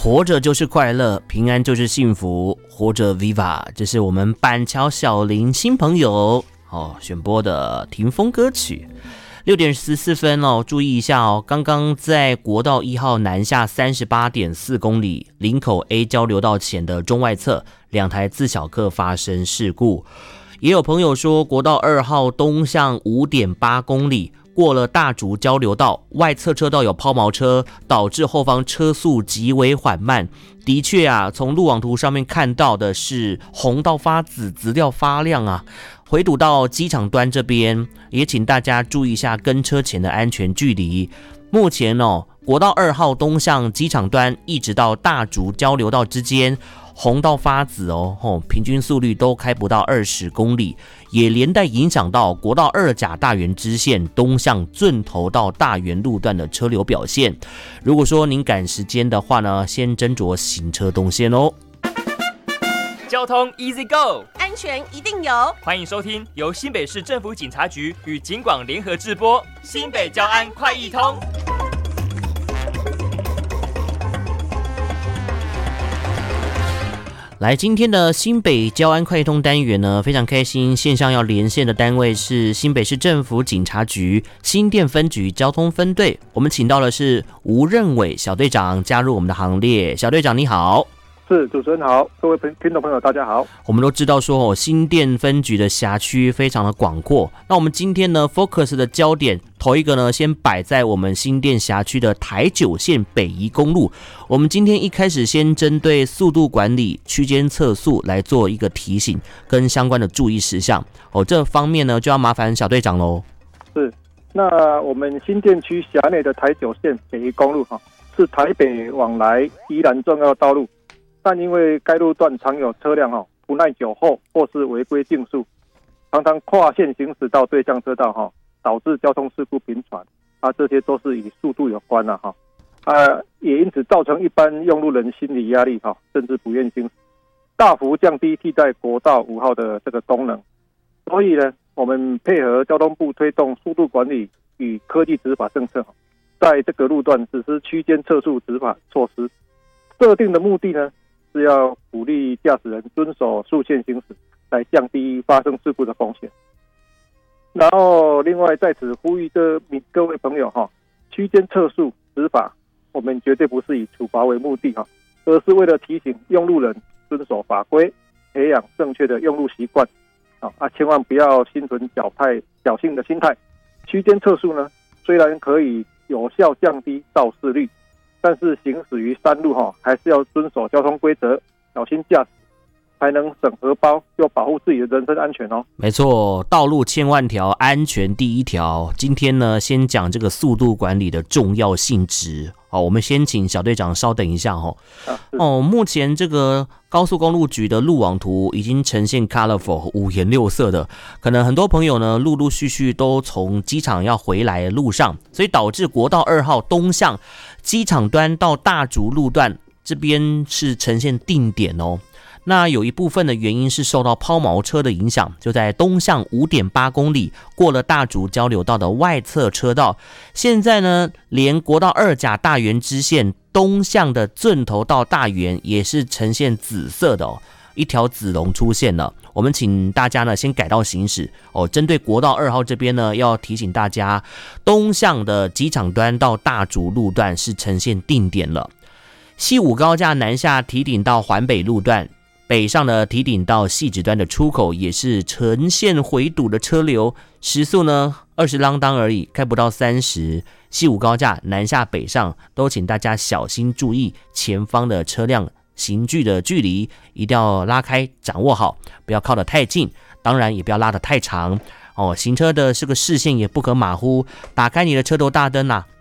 活着就是快乐，平安就是幸福，活着 Viva， 这是我们板桥小林新朋友选播的停风歌曲。6点14分注意一下刚刚在国道1号南下 38.4 公里林口 A 交流道前的中外侧2台自小客发生事故。也有朋友说国道2号东向 5.8 公里过了大竹交流道，外侧车道有抛锚车，导致后方车速极为缓慢。的确从路网图上面看到的是红到发紫，紫掉发亮回堵到机场端这边，也请大家注意一下跟车前的安全距离。目前国道2号东向机场端一直到大竹交流道之间红到发紫平均速率都开不到20公里，也连带影响到国道2甲大园支线东向圳头到大园路段的车流表现。如果说您赶时间的话呢，先斟酌行车动线交通 Easy Go， 安全一定有。 欢迎收听由新北市政府警察局与警广联合制播新北交安快易通。 来，今天的新北交安快通单元呢，非常开心，线上要连线的单位是新北市政府警察局新店分局交通分队，我们请到的是吴任伟小队长加入我们的行列。小队长你好。 是，主持人好，各位听众朋友大家好。 我们都知道说新店分局的辖区非常的广阔，那我们今天呢 focus 的焦点头一个呢先摆在我们新店辖区的台9线北宜公路。我们今天一开始先针对速度管理、区间测速来做一个提醒跟相关的注意事项这方面呢就要麻烦小队长咯。 是，那我们新店区辖内的台9线北宜公路是台北往来宜兰重要道路，但因为该路段常有车辆不耐酒后或是违规竞速，常常跨线行驶到对向车道导致交通事故频传这些都是与速度有关也因此造成一般用路人心理压力甚至不愿行驶，大幅降低替代国道5号的这个功能。所以呢，我们配合交通部推动速度管理与科技执法政策，在这个路段实施区间测速执法措施。设定的目的呢，是要鼓励驾驶人遵守速限行驶，来降低发生事故的风险。然后另外在此呼吁各位朋友区间测速执法，我们绝对不是以处罚为目的而是为了提醒用路人遵守法规，培养正确的用路习惯千万不要心存侥幸的心态。区间测速呢，虽然可以有效降低肇事率，但是行驶于山路还是要遵守交通规则，小心驾驶，才能省荷包又保护自己的人身安全没错，道路千万条，安全第一条。今天呢，先讲这个速度管理的重要性质我们先请小队长稍等一下目前这个高速公路局的路网图已经呈现 colorful 五颜六色的，可能很多朋友呢陆陆续续都从机场要回来的路上，所以导致国道2号东向机场端到大竹路段这边是呈现定点那有一部分的原因是受到抛锚车的影响，就在东向 5.8 公里过了大竹交流道的外侧车道。现在呢，连国道2甲大园支线东向的圳头到大园也是呈现紫色的一条紫龙出现了。我们请大家呢先改道行驶针对国道2号这边呢，要提醒大家，东向的机场端到大竹路段是呈现定点了。西武高架南下提顶到环北路段，北上的提顶到汐止端的出口也是呈现回堵的车流，时速呢20啷当而已，开不到30。西武高架南下北上都请大家小心注意前方的车辆行距的距离，一定要拉开掌握好，不要靠得太近，当然也不要拉得太长行车的这个视线也不可马虎，打开你的车头大灯